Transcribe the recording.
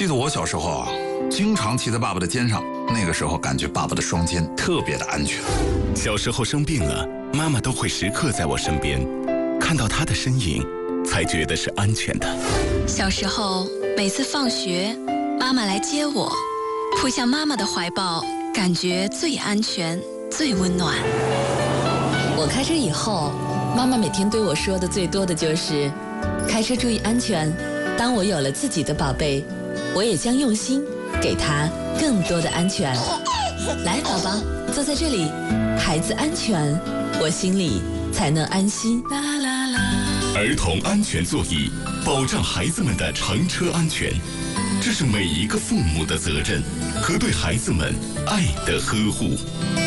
记得我小时候啊，经常骑在爸爸的肩上，那个时候感觉爸爸的双肩特别的安全。 小时候生病了，妈妈都会时刻在我身边，看到她的身影，才觉得是安全的。 小时候每次放学，妈妈来接我，扑向妈妈的怀抱，感觉最安全、最温暖。 我开车以后，妈妈每天对我说的最多的就是开车注意安全。当我有了自己的宝贝，我也将用心给他更多的安全。来，宝宝，坐在这里，孩子安全，我心里才能安心。 儿童安全座椅，保障孩子们的乘车安全，这是每一个父母的责任和对孩子们爱的呵护。